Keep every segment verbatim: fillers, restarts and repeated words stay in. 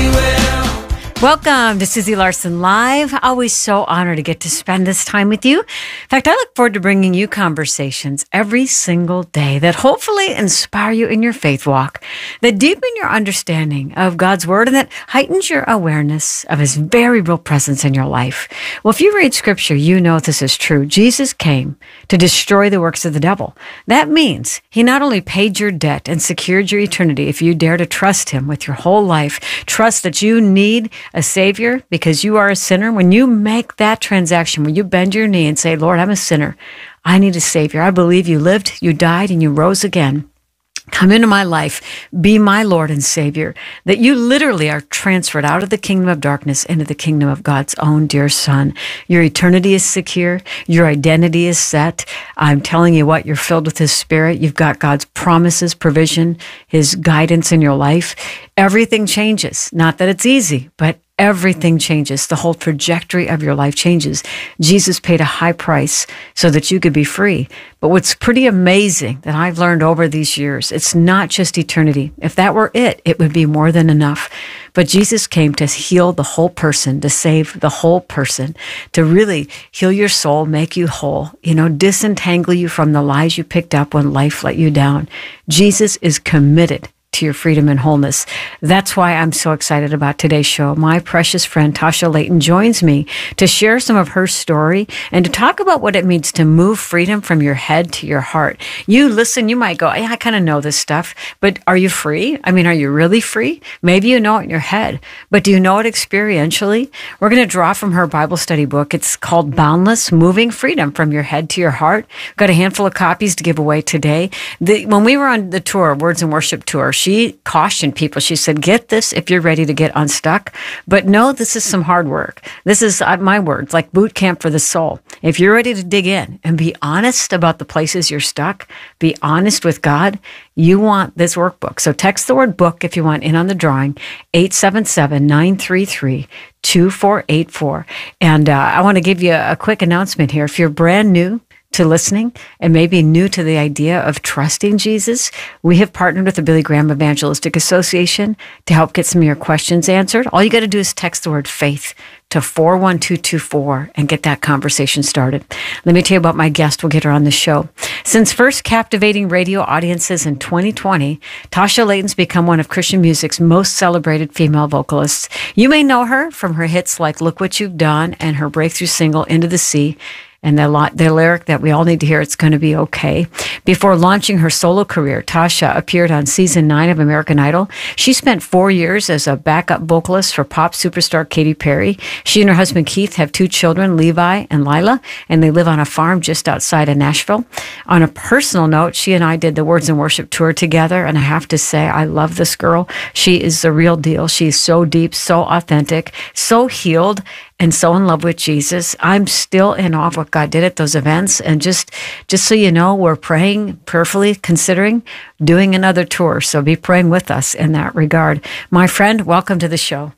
Welcome to Susie Larson Live. Always so honored to get to spend this time with you. In fact, I look forward to bringing you conversations every single day that hopefully inspire you in your faith walk, that deepen your understanding of God's Word, and that heightens your awareness of His very real presence in your life. Well, if you read Scripture, you know this is true. Jesus came to destroy the works of the devil. That means He not only paid your debt and secured your eternity if you dare to trust Him with your whole life, trust that you need a Savior because you are a sinner. When you make that transaction, when you bend your knee and say, Lord, I'm a sinner, I need a Savior. I believe you lived, you died, and you rose again. Come into my life, be my Lord and Savior, that you literally are transferred out of the kingdom of darkness into the kingdom of God's own dear Son. Your eternity is secure. Your identity is set. I'm telling you what, you're filled with His Spirit. You've got God's promises, provision, His guidance in your life. Everything changes. Not that it's easy, but everything changes. The whole trajectory of your life changes. Jesus paid a high price so that you could be free. But what's pretty amazing that I've learned over these years, it's not just eternity. If that were it, it would be more than enough. But Jesus came to heal the whole person, to save the whole person, to really heal your soul, make you whole, you know, disentangle you from the lies you picked up when life let you down. Jesus is committed to your freedom and wholeness. That's why I'm so excited about today's show. My precious friend Tasha Layton joins me to share some of her story and to talk about what it means to move freedom from your head to your heart. You listen, you might go, yeah, I kind of know this stuff, but are you free? I mean, are you really free? Maybe you know it in your head, but do you know it experientially? We're going to draw from her Bible study book. It's called Boundless, Moving Freedom from Your Head to Your Heart. Got a handful of copies to give away today. The, when we were on the tour, Words and Worship tour, she cautioned people. She said, get this if you're ready to get unstuck. But no, this is some hard work. This is, uh, my words, like boot camp for the soul. If you're ready to dig in and be honest about the places you're stuck, be honest with God, you want this workbook. So text the word book if you want in on the drawing, eight seven seven, nine three three, two four eight four. And uh, I want to give you a quick announcement here. If you're brand new to listening and maybe new to the idea of trusting Jesus, we have partnered with the Billy Graham Evangelistic Association to help get some of your questions answered. All you got to do is text the word faith to four one two two four and get that conversation started. Let me tell you about my guest. We'll get her on the show. Since first captivating radio audiences in twenty twenty, Tasha Layton's become one of Christian music's most celebrated female vocalists. You may know her from her hits like Look What You've Done and her breakthrough single Into the Sea, and the, the lyric that we all need to hear, It's Gonna Be Okay. Before launching her solo career, Tasha appeared on season nine of American Idol. She spent four years as a backup vocalist for pop superstar Katy Perry. She and her husband Keith have two children, Levi and Lila, and they live on a farm just outside of Nashville. On a personal note, she and I did the Words and Worship tour together, and I have to say, I love this girl. She is the real deal. She's so deep, so authentic, so healed, and so in love with Jesus. I'm still in awe of what God did at those events. And just, just so you know, we're praying, prayerfully considering doing another tour. So be praying with us in that regard. My friend, welcome to the show.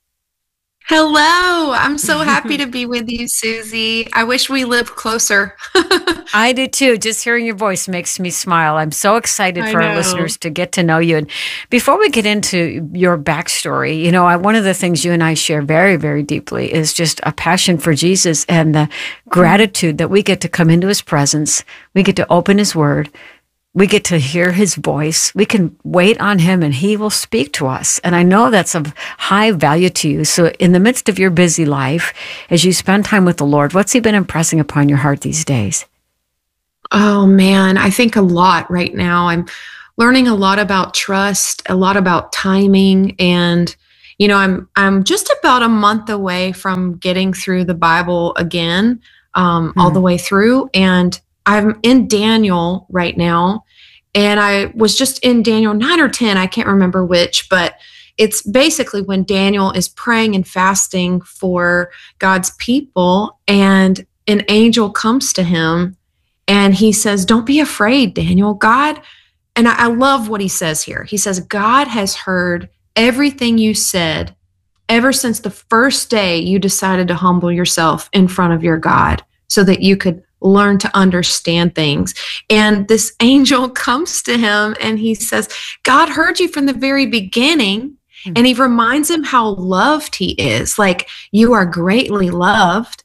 Hello. I'm so happy to be with you, Susie. I wish we lived closer. I do too. Just hearing your voice makes me smile. I'm so excited for our listeners to get to know you. And before we get into your backstory, you know, I, one of the things you and I share very, very deeply is just a passion for Jesus and the gratitude that we get to come into His presence. We get to open His Word. We get to hear His voice. We can wait on Him and He will speak to us. And I know that's of high value to you. So in the midst of your busy life, as you spend time with the Lord, what's He been impressing upon your heart these days? Oh man, I think a lot right now. I'm learning a lot about trust, a lot about timing. And, you know, I'm, I'm just about a month away from getting through the Bible again, um, mm-hmm. all the way through. And I'm in Daniel right now, and I was just in Daniel nine or ten, I can't remember which, but it's basically when Daniel is praying and fasting for God's people, and an angel comes to him, and he says, don't be afraid, Daniel. God, and I, I love what he says here. He says, God has heard everything you said ever since the first day you decided to humble yourself in front of your God so that you could learn to understand things. And this angel comes to him and he says, God heard you from the very beginning, Mm-hmm. And he reminds him how loved he is. Like, you are greatly loved.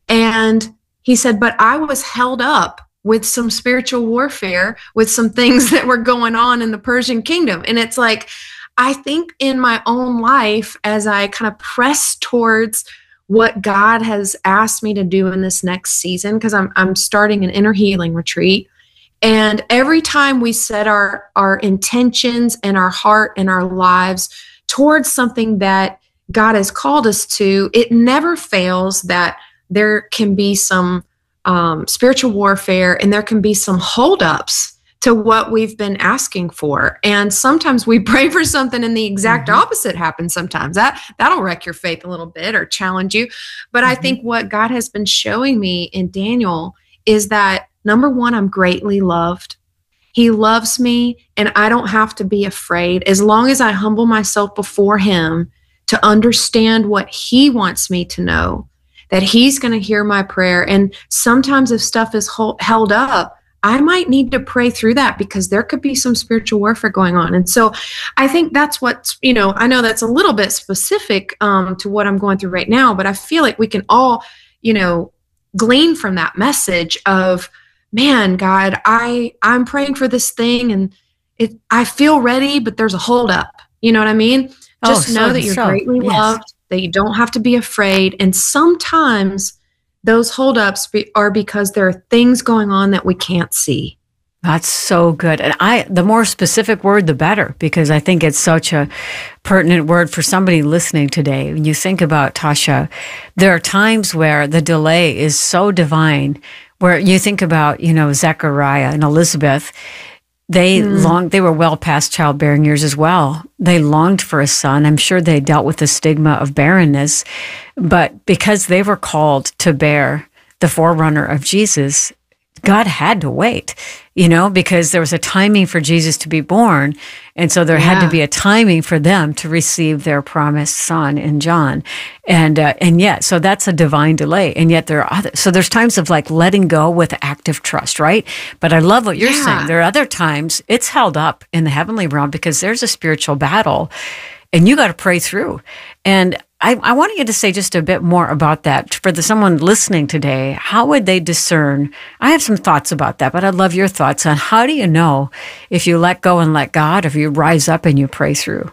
And he said, but I was held up with some spiritual warfare, with some things that were going on in the Persian kingdom. And it's like, I think in my own life, as I kind of press towards what God has asked me to do in this next season, because I'm I'm starting an inner healing retreat. And every time we set our, our intentions and our heart and our lives towards something that God has called us to, it never fails that there can be some um, spiritual warfare, and there can be some holdups to what we've been asking for. And sometimes we pray for something and the exact mm-hmm. opposite happens sometimes. That, that'll wreck your faith a little bit or challenge you. But mm-hmm. I think what God has been showing me in Daniel is that, number one, I'm greatly loved. He loves me, and I don't have to be afraid as long as I humble myself before him to understand what he wants me to know, that he's going to hear my prayer. And sometimes if stuff is hold, held up, I might need to pray through that because there could be some spiritual warfare going on. And so I think that's what, you know, I know that's a little bit specific um, to what I'm going through right now, but I feel like we can all, you know, glean from that message of, man, God, I, I'm praying for this thing and it, I feel ready, but there's a hold up. You know what I mean? Just oh, know so, that you're so, greatly yes. loved, that you don't have to be afraid. And sometimes those holdups be, are because there are things going on that we can't see. That's so good. And I, the more specific word, the better, because I think it's such a pertinent word for somebody listening today. When you think about, Tasha, there are times where the delay is so divine, where you think about, you know, Zechariah and Elizabeth, they mm. longed, they were well past childbearing years as well. They longed for a son. I'm sure they dealt with the stigma of barrenness, but because they were called to bear the forerunner of Jesus, God had to wait, you know, because there was a timing for Jesus to be born. And so there yeah. had to be a timing for them to receive their promised son in John. And, uh, and yet, so that's a divine delay. And yet there are other, so there's times of like letting go with active trust, right? But I love what you're yeah. saying. There are other times it's held up in the heavenly realm because there's a spiritual battle and you got to pray through. And I, I want you to say just a bit more about that for the someone listening today. How would they discern? I have some thoughts about that, but I'd love your thoughts on how do you know if you let go and let God, if you rise up and you pray through?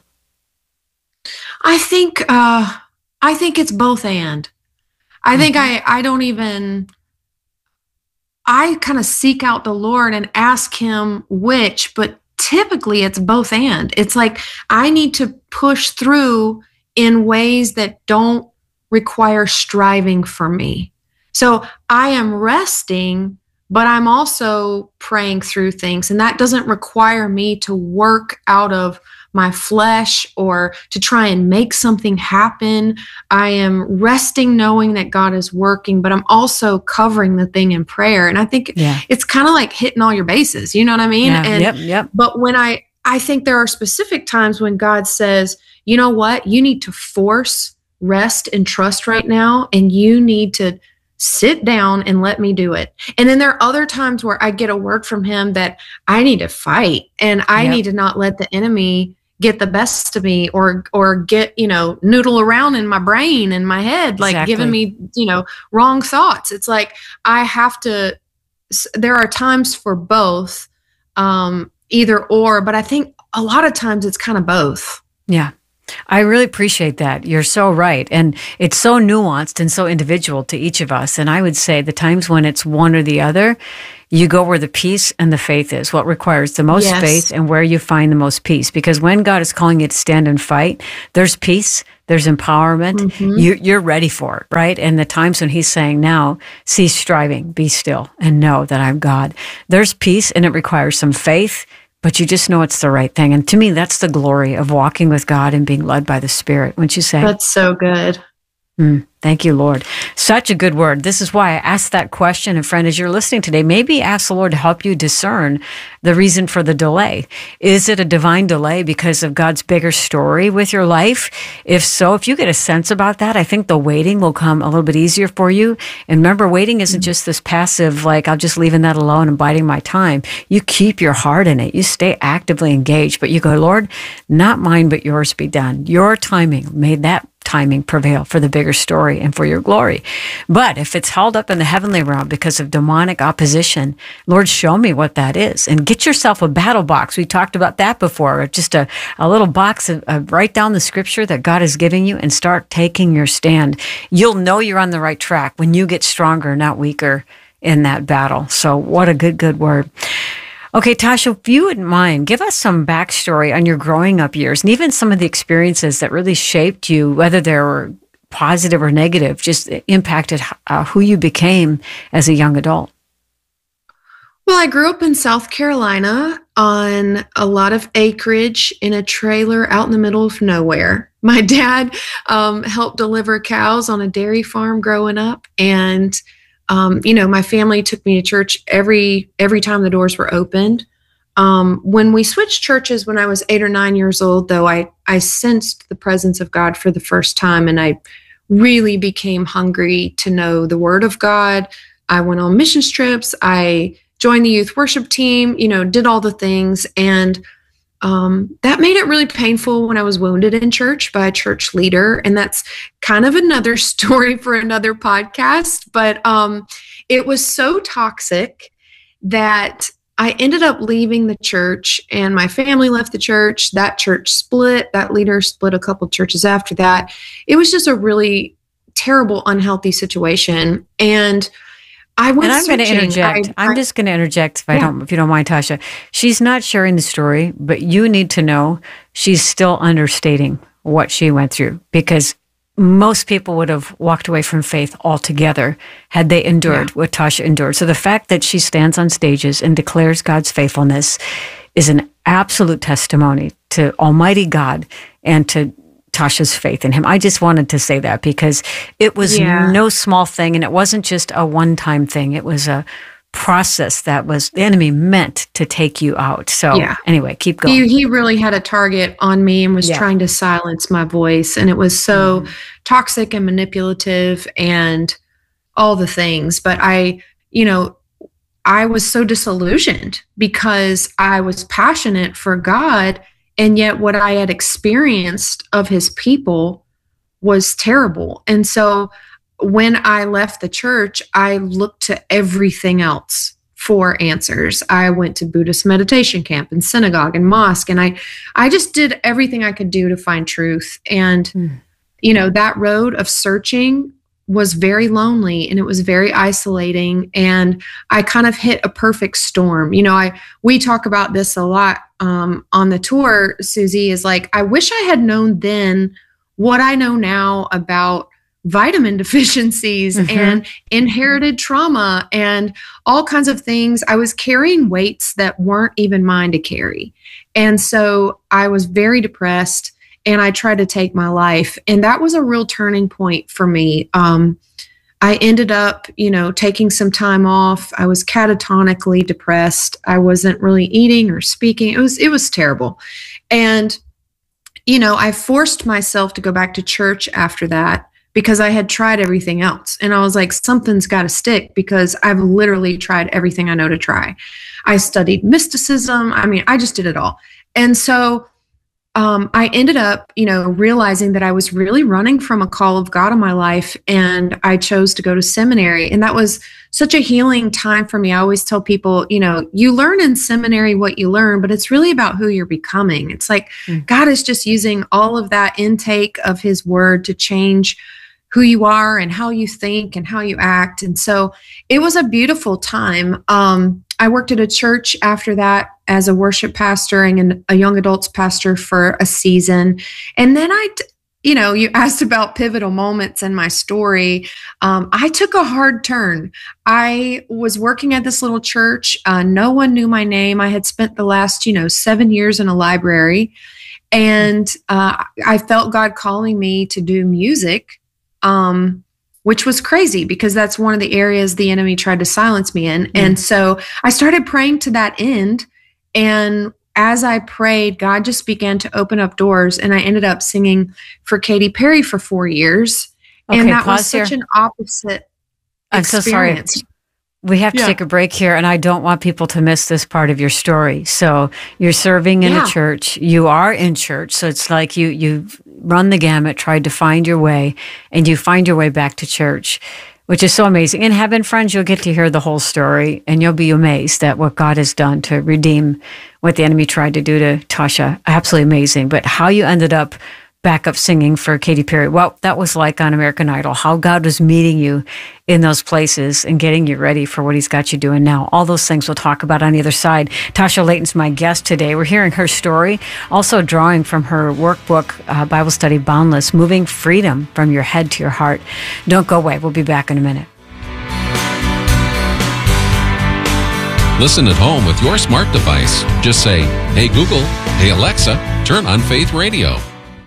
I think uh, I think it's both and. I mm-hmm. think I, I don't even, I kind of seek out the Lord and ask him which, but typically it's both and. It's like I need to push through in ways that don't require striving for me. So I am resting, but I'm also praying through things. And that doesn't require me to work out of my flesh or to try and make something happen. I am resting knowing that God is working, but I'm also covering the thing in prayer. And I think yeah. it's kind of like hitting all your bases. You know what I mean? Yeah, and, yep, yep. But when I, I think there are specific times when God says, you know what? You need to force rest and trust right now, and you need to sit down and let me do it. And then there are other times where I get a word from him that I need to fight, and I yep. need to not let the enemy get the best of me or or get, you know, noodle around in my brain and my head, like exactly. giving me, you know, wrong thoughts. It's like I have to, there are times for both, um, either or, but I think a lot of times it's kind of both. Yeah. I really appreciate that. You're so right. And it's so nuanced and so individual to each of us. And I would say the times when it's one or the other, you go where the peace and the faith is, what requires the most yes. faith and where you find the most peace. Because when God is calling you to stand and fight, there's peace, there's empowerment. Mm-hmm. You, you're ready for it, right? And the times when he's saying, now, cease striving, be still, and know that I'm God. There's peace, and it requires some faith, but you just know it's the right thing. And to me, that's the glory of walking with God and being led by the Spirit, wouldn't you say? That's so good. Mm, thank you, Lord. Such a good word. This is why I asked that question. And friend, as you're listening today, maybe ask the Lord to help you discern the reason for the delay. Is it a divine delay because of God's bigger story with your life? If so, if you get a sense about that, I think the waiting will come a little bit easier for you. And remember, waiting isn't just this passive, like, I'll just leaving that alone and biding my time. You keep your heart in it. You stay actively engaged, but you go, Lord, not mine, but yours be done. Your timing made that timing prevail for the bigger story and for your glory. But if it's held up in the heavenly realm because of demonic opposition, Lord, show me what that is. And get yourself a battle box. We talked about that before. Just a, a little box of, of write down the scripture that God is giving you and start taking your stand. You'll know you're on the right track when you get stronger, not weaker in that battle. So what a good, good word. Okay, Tasha, if you wouldn't mind, give us some backstory on your growing up years and even some of the experiences that really shaped you, whether they were positive or negative, just impacted uh, who you became as a young adult. Well, I grew up in South Carolina on a lot of acreage in a trailer out in the middle of nowhere. My dad um, helped deliver cows on a dairy farm growing up, and Um, you know, my family took me to church every every time the doors were opened. Um, when we switched churches when I was eight or nine years old, though, I, I sensed the presence of God for the first time, and I really became hungry to know the Word of God. I went on mission trips. I joined the youth worship team, you know, did all the things. And Um, that made it really painful when I was wounded in church by a church leader. And that's kind of another story for another podcast. But um, it was so toxic that I ended up leaving the church, and my family left the church. That church split. That leader split a couple churches after that. It was just a really terrible, unhealthy situation. And I went and I'm going to interject. I, I'm I, just going to interject if I yeah. don't, if you don't mind, Tasha. She's not sharing the story, but you need to know she's still understating what she went through, because most people would have walked away from faith altogether had they endured yeah. what Tasha endured. So the fact that she stands on stages and declares God's faithfulness is an absolute testimony to Almighty God and to Tasha's faith in him. I just wanted to say that because it was yeah. no small thing, and it wasn't just a one-time thing. It was a process that was the enemy meant to take you out. So yeah. anyway, keep going. He, he really had a target on me and was yeah. trying to silence my voice. And it was so mm-hmm. toxic and manipulative and all the things. But I, you know, I was so disillusioned because I was passionate for God, and yet what I had experienced of his people was terrible. And so when I left the church, I looked to everything else for answers. I went to Buddhist meditation camp and synagogue and mosque, and I, I just did everything I could do to find truth. And, mm. you know, that road of searching was very lonely, and it was very isolating. And I kind of hit a perfect storm. You know, I, we talk about this a lot um, on the tour, Susie, is like, I wish I had known then what I know now about vitamin deficiencies mm-hmm. and inherited trauma and all kinds of things. I was carrying weights that weren't even mine to carry. And so I was very depressed, and I tried to take my life. And that was a real turning point for me. Um, I ended up, you know, taking some time off. I was catatonically depressed. I wasn't really eating or speaking. It was, it was terrible. And, you know, I forced myself to go back to church after that, because I had tried everything else. And I was like, something's got to stick, because I've literally tried everything I know to try. I studied mysticism. I mean, I just did it all. And so um, I ended up, you know, realizing that I was really running from a call of God in my life. And I chose to go to seminary. And that was such a healing time for me. I always tell people, you know, you learn in seminary what you learn, but it's really about who you're becoming. It's like mm. God is just using all of that intake of his word to change who you are and how you think and how you act. And so it was a beautiful time. Um, I worked at a church after that as a worship pastor and a young adults pastor for a season. And then I, you know, you asked about pivotal moments in my story. Um, I took a hard turn. I was working at this little church. Uh, no one knew my name. I had spent the last, you know, seven years in a library. And uh, I felt God calling me to do music. um, which was crazy because that's one of the areas the enemy tried to silence me in. Mm. And so I started praying to that end. And as I prayed, God just began to open up doors, and I ended up singing for Katy Perry for four years. Okay, and that was here. such an opposite I'm experience. so sorry. We have to Yeah. take a break here, and I don't want people to miss this part of your story. So you're serving in Yeah. a church. You are in church. So it's like you, you've run the gamut, tried to find your way, and you find your way back to church, which is so amazing. In heaven, friends, you'll get to hear the whole story, and you'll be amazed at what God has done to redeem what the enemy tried to do to Tasha. Absolutely amazing. But how you ended up back up singing for Katy Perry, well, that was like on American Idol, how God was meeting you in those places and getting you ready for what he's got you doing now. All those things we'll talk about on the other side. Tasha Layton's my guest today. We're hearing her story, also drawing from her workbook, uh, Bible Study Boundless, Moving Freedom from Your Head to Your Heart. Don't go away. We'll be back in a minute. Listen at home with your smart device. Just say, "Hey Google, hey Alexa, turn on Faith Radio."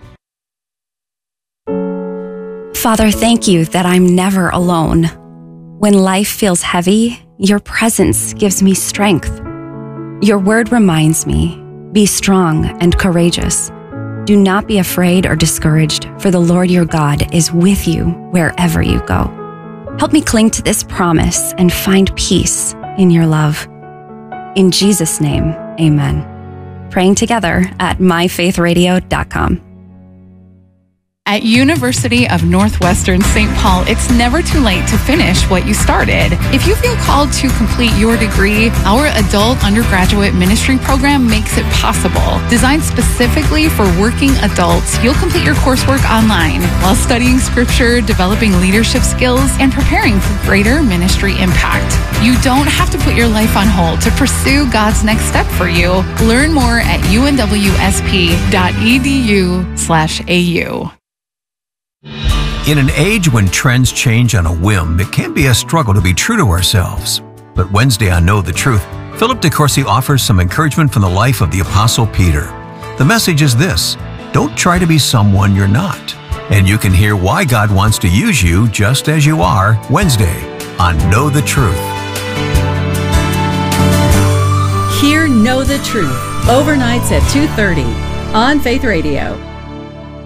Father, thank you that I'm never alone. When life feels heavy, your presence gives me strength. Your word reminds me, be strong and courageous. Do not be afraid or discouraged, for the Lord your God is with you wherever you go. Help me cling to this promise and find peace in your love. In Jesus' name, amen. Praying together at my faith radio dot com. At University of Northwestern Saint Paul, it's never too late to finish what you started. If you feel called to complete your degree, our adult undergraduate ministry program makes it possible. Designed specifically for working adults, you'll complete your coursework online while studying scripture, developing leadership skills, and preparing for greater ministry impact. You don't have to put your life on hold to pursue God's next step for you. Learn more at u n w s p dot e d u slash a u. In an age when trends change on a whim, it can be a struggle to be true to ourselves. But Wednesday on Know the Truth, Philip DeCourcy offers some encouragement from the life of the Apostle Peter. The message is this: don't try to be someone you're not. And you can hear why God wants to use you just as you are Wednesday on Know the Truth. Hear Know the Truth, overnights at two thirty on Faith Radio.